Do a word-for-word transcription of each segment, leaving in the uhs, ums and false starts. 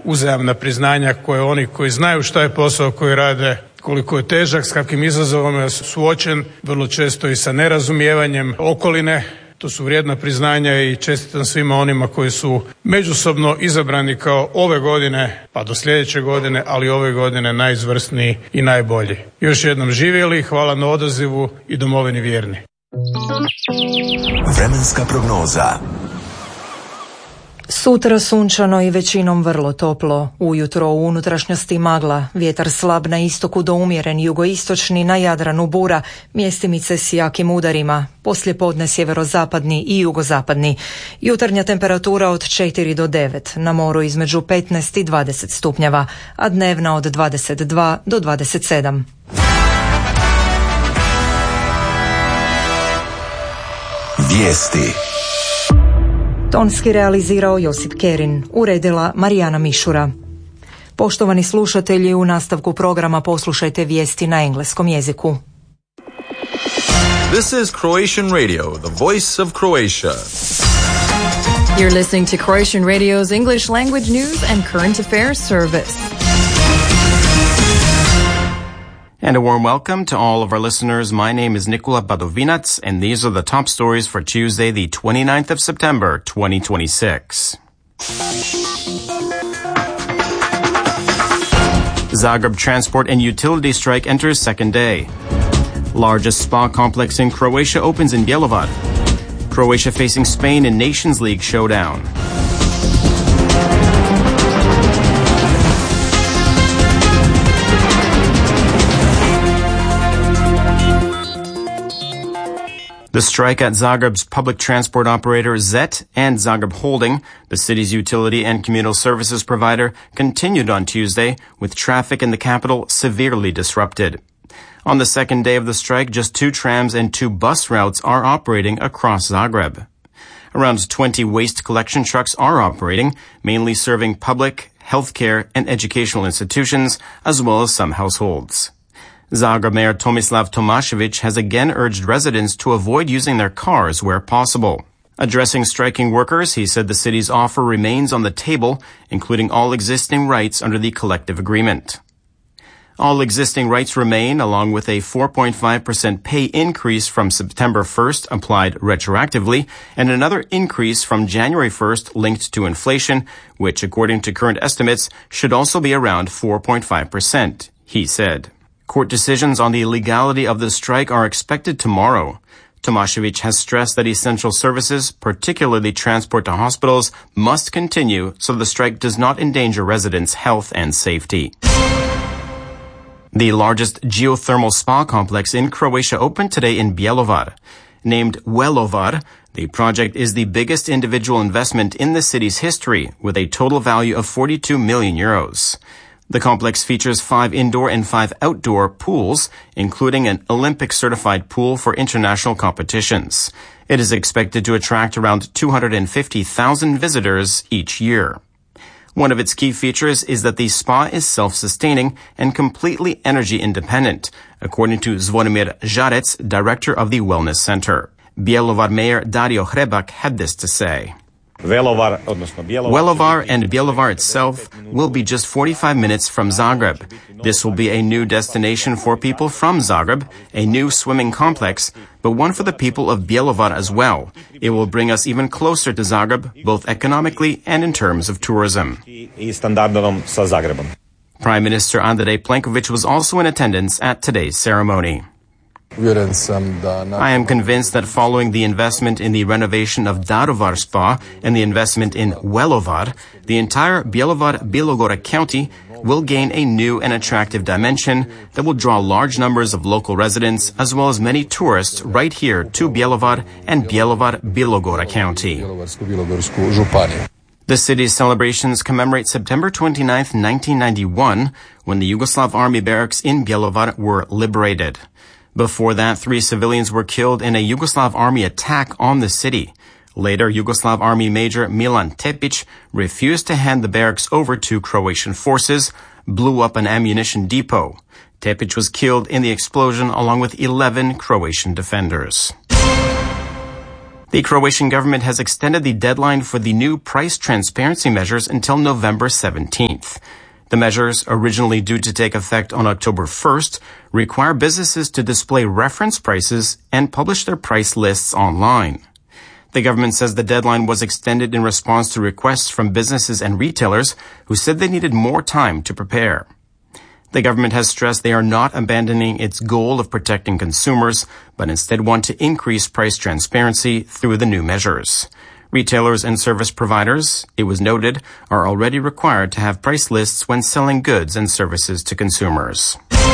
uzajamna priznanja koje oni koji znaju šta je posao koji rade, koliko je težak, s kakvim izazovima je suočen, vrlo često i sa nerazumijevanjem okoline. To su vrijedna priznanja i čestitam svima onima koji su međusobno izabrani kao ove godine, pa do sljedeće godine, ali ove godine najizvrsniji i najbolji. Još jednom živjeli, hvala na odazivu i domovini vjerni. Vremenska prognoza. Sutra sunčano i većinom vrlo toplo. Ujutro u unutrašnjosti magla, vjetar slab na istoku do umjeren jugoistočni, na Jadranu bura, mjestimice s jakim udarima. Poslijepodne sjeverozapadni i jugozapadni. Jutarnja temperatura od četiri do devet, na moru između petnaest i dvadeset stupnjeva, a dnevna od dvadeset dva do dvadeset sedam. Vijesti. Tonski realizirao Josip Kerin, uredila Marijana Mišura. Poštovani slušatelji, u nastavku programa poslušajte vijesti na engleskom jeziku. This is Croatian Radio, the voice of Croatia. You're listening to Croatian Radio's English language news and current affairs service. And a warm welcome to all of our listeners. My name is Nikola Badovinac, and these are the top stories for Tuesday, the twenty-ninth of September, twenty twenty-six. Zagreb transport and utility strike enters second day. Largest spa complex in Croatia opens in Bjelovar. Croatia facing Spain in Nations League showdown. The strike at Zagreb's public transport operator Z E T and Zagreb Holding, the city's utility and communal services provider, continued on Tuesday, with traffic in the capital severely disrupted. On the second day of the strike, just two trams and two bus routes are operating across Zagreb. Around twenty waste collection trucks are operating, mainly serving public, healthcare, and educational institutions, as well as some households. Zagreb Mayor Tomislav Tomašević has again urged residents to avoid using their cars where possible. Addressing striking workers, he said the city's offer remains on the table, including all existing rights under the collective agreement. All existing rights remain, along with a four point five percent pay increase from September first applied retroactively, and another increase from January first linked to inflation, which, according to current estimates, should also be around four point five percent, he said. Court decisions on the legality of the strike are expected tomorrow. Tomašević has stressed that essential services, particularly transport to hospitals, must continue so the strike does not endanger residents' health and safety. The largest geothermal spa complex in Croatia opened today in Bjelovar. Named Wellovar, the project is the biggest individual investment in the city's history, with a total value of forty-two million euros. The complex features five indoor and five outdoor pools, including an Olympic-certified pool for international competitions. It is expected to attract around two hundred fifty thousand visitors each year. One of its key features is that the spa is self-sustaining and completely energy independent, according to Zvonimir Žarec, director of the Wellness Center. Bjelovar Mayor Dario Hrebak had this to say. Wellovar and Bjelovar itself will be just forty-five minutes from Zagreb. This will be a new destination for people from Zagreb, a new swimming complex, but one for the people of Bjelovar as well. It will bring us even closer to Zagreb, both economically and in terms of tourism. Prime Minister Andrej Plenković was also in attendance at today's ceremony. I am convinced that following the investment in the renovation of Daruvar Spa and the investment in Wellovar, the entire Bjelovar-Bilogora County will gain a new and attractive dimension that will draw large numbers of local residents as well as many tourists right here to Bjelovar and Bjelovar-Bilogora County. The city's celebrations commemorate September twenty-ninth, nineteen ninety-one, when the Yugoslav army barracks in Bjelovar were liberated. Before that, three civilians were killed in a Yugoslav army attack on the city. Later, Yugoslav Army Major Milan Tepić refused to hand the barracks over to Croatian forces, blew up an ammunition depot. Tepić was killed in the explosion along with eleven Croatian defenders. The Croatian government has extended the deadline for the new price transparency measures until November seventeenth. The measures, originally due to take effect on October first, require businesses to display reference prices and publish their price lists online. The government says the deadline was extended in response to requests from businesses and retailers who said they needed more time to prepare. The government has stressed they are not abandoning its goal of protecting consumers, but instead want to increase price transparency through the new measures. Retailers and service providers, it was noted, are already required to have price lists when selling goods and services to consumers.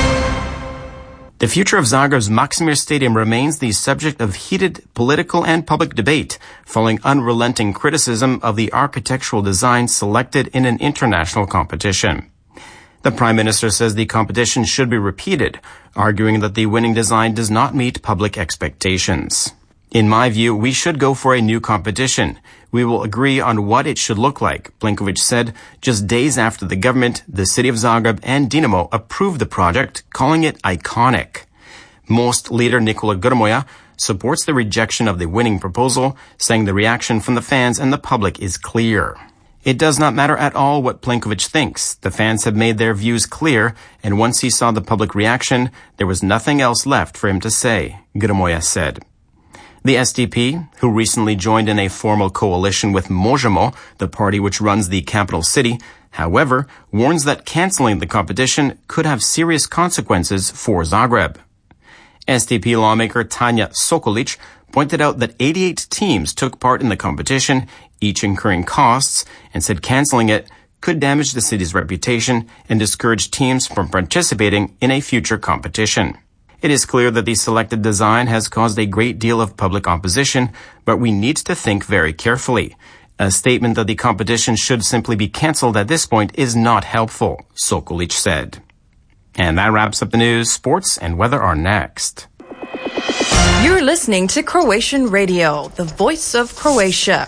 The future of Zagreb's Maksimir Stadium remains the subject of heated political and public debate, following unrelenting criticism of the architectural design selected in an international competition. The Prime Minister says the competition should be repeated, arguing that the winning design does not meet public expectations. In my view, we should go for a new competition. We will agree on what it should look like, Plenković said, just days after the government, the city of Zagreb, and Dinamo approved the project, calling it iconic. Most leader Nikola Grmoja supports the rejection of the winning proposal, saying the reaction from the fans and the public is clear. It does not matter at all what Plenković thinks. The fans have made their views clear, and once he saw the public reaction, there was nothing else left for him to say, Grmoja said. The S D P, who recently joined in a formal coalition with Možemo, the party which runs the capital city, however, warns that canceling the competition could have serious consequences for Zagreb. S D P lawmaker Tanja Sokolić pointed out that eighty-eight teams took part in the competition, each incurring costs, and said canceling it could damage the city's reputation and discourage teams from participating in a future competition. It is clear that the selected design has caused a great deal of public opposition, but we need to think very carefully. A statement that the competition should simply be cancelled at this point is not helpful, Sokolić said. And that wraps up the news. Sports and weather are next. You're listening to Croatian Radio, the voice of Croatia.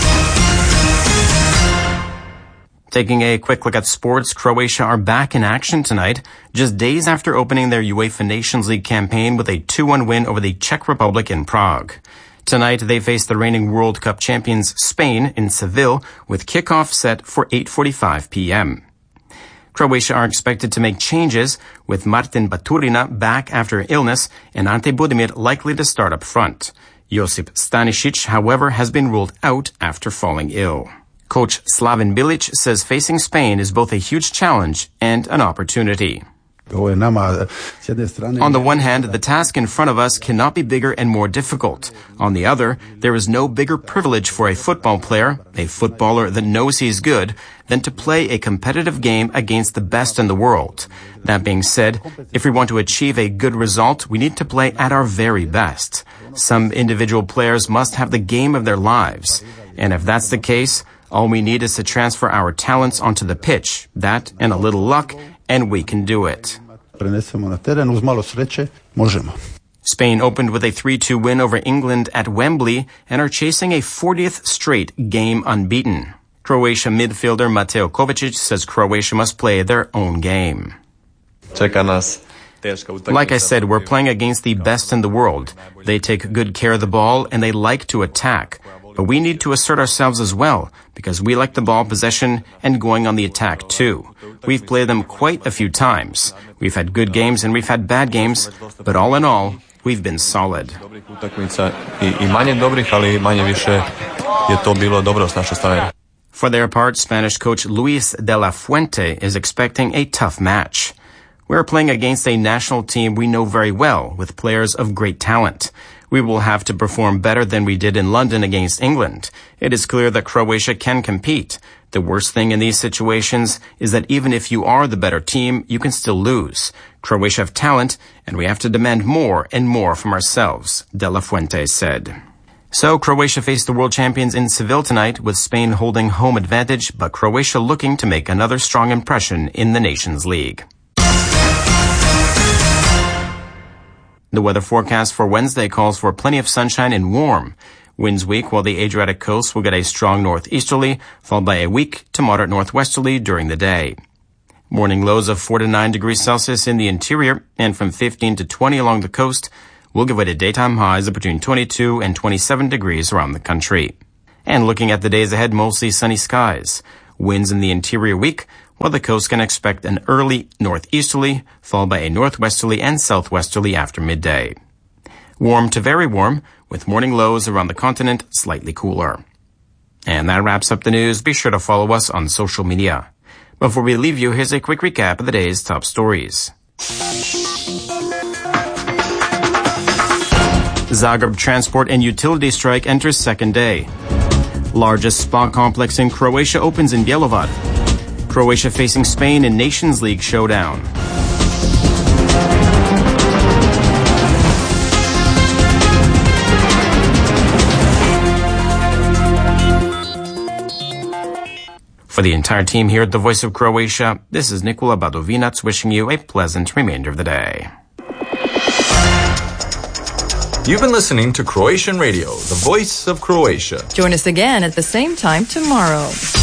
Taking a quick look at sports, Croatia are back in action tonight, just days after opening their UEFA Nations League campaign with a two one win over the Czech Republic in Prague. Tonight, they face the reigning World Cup champions Spain in Seville, with kickoff set for eight forty-five p.m. Croatia are expected to make changes, with Martin Baturina back after illness and Ante Budimir likely to start up front. Josip Stanisic, however, has been ruled out after falling ill. Coach Slaven Bilic says facing Spain is both a huge challenge and an opportunity. On the one hand, the task in front of us cannot be bigger and more difficult. On the other, there is no bigger privilege for a football player, a footballer that knows he's good, than to play a competitive game against the best in the world. That being said, if we want to achieve a good result, we need to play at our very best. Some individual players must have the game of their lives. And if that's the case, all we need is to transfer our talents onto the pitch, that and a little luck, and we can do it. Spain opened with a three two win over England at Wembley and are chasing a fortieth straight game unbeaten. Croatia midfielder Mateo Kovacic says Croatia must play their own game. Like I said, we're playing against the best in the world. They take good care of the ball and they like to attack. But we need to assert ourselves as well, because we like the ball possession and going on the attack too. We've played them quite a few times. We've had good games and we've had bad games, but all in all, we've been solid. For their part, Spanish coach Luis de la Fuente is expecting a tough match. We're playing against a national team we know very well, with players of great talent. We will have to perform better than we did in London against England. It is clear that Croatia can compete. The worst thing in these situations is that even if you are the better team, you can still lose. Croatia have talent, and we have to demand more and more from ourselves, De La Fuente said. So Croatia faced the world champions in Seville tonight, with Spain holding home advantage, but Croatia looking to make another strong impression in the Nations League. The weather forecast for Wednesday calls for plenty of sunshine and warm. Winds weak, while the Adriatic coast will get a strong northeasterly, followed by a weak to moderate northwesterly during the day. Morning lows of four to nine degrees Celsius in the interior, and from fifteen to twenty along the coast. will give way to daytime highs of between twenty-two and twenty-seven degrees around the country. And looking at the days ahead, mostly sunny skies. Winds in the interior weak, while the coast can expect an early northeasterly, followed by a northwesterly and southwesterly after midday. Warm to very warm, with morning lows around the continent slightly cooler. And that wraps up the news. Be sure to follow us on social media. Before we leave you, here's a quick recap of the day's top stories. Zagreb transport and utility strike enters second day. Largest spa complex in Croatia opens in Bjelovar. Croatia facing Spain in Nations League showdown. For the entire team here at the Voice of Croatia, this is Nikola Badovinac wishing you a pleasant remainder of the day. You've been listening to Croatian Radio, the Voice of Croatia. Join us again at the same time tomorrow.